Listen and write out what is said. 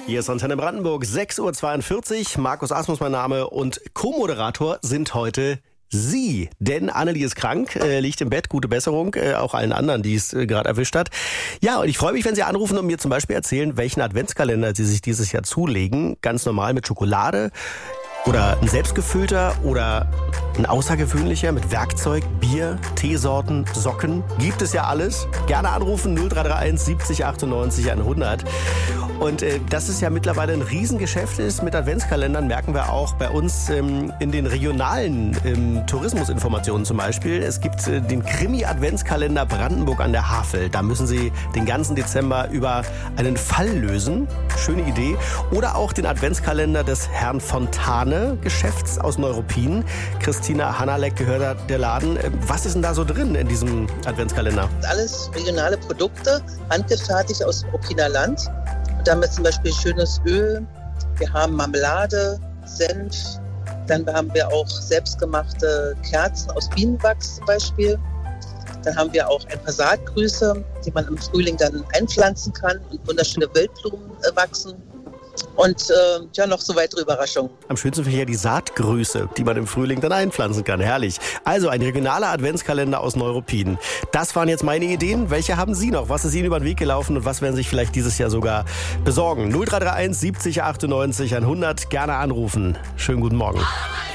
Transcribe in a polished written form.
Hier ist Antenne Brandenburg, 6.42 Uhr. Markus Asmus mein Name und Co-Moderator sind heute Sie. Denn Annelie ist krank, liegt im Bett, gute Besserung, auch allen anderen, die es gerade erwischt hat. Ja, und ich freue mich, wenn Sie anrufen und mir zum Beispiel erzählen, welchen Adventskalender Sie sich dieses Jahr zulegen. Ganz normal mit Schokolade oder ein selbstgefüllter oder ein außergewöhnlicher mit Werkzeug, Bier, Teesorten, Socken. Gibt es ja alles. Gerne anrufen 0331 70 98 100. Und dass es ja mittlerweile ein Riesengeschäft ist mit Adventskalendern, merken wir auch bei uns in den regionalen Tourismusinformationen zum Beispiel. Es gibt den Krimi-Adventskalender Brandenburg an der Havel. Da müssen Sie den ganzen Dezember über einen Fall lösen. Schöne Idee. Oder auch den Adventskalender des Herrn Fontane Geschäfts aus Neuruppin. Christina Hanalek gehört der Laden. Was ist denn da so drin in diesem Adventskalender? Alles regionale Produkte, handgefertigt aus dem Ruppiner Land. Da haben wir zum Beispiel schönes Öl, wir haben Marmelade, Senf, dann haben wir auch selbstgemachte Kerzen aus Bienenwachs zum Beispiel. Dann haben wir auch ein paar Saatgrüße, die man im Frühling dann einpflanzen kann und wunderschöne Wildblumen wachsen. Und noch so weitere Überraschungen. Am schönsten finde ich ja die Saatgrüße, die man im Frühling dann einpflanzen kann. Herrlich. Also ein regionaler Adventskalender aus Neuruppin. Das waren jetzt meine Ideen. Welche haben Sie noch? Was ist Ihnen über den Weg gelaufen und was werden Sie sich vielleicht dieses Jahr sogar besorgen? 0331 70 98 100. Gerne anrufen. Schönen guten Morgen.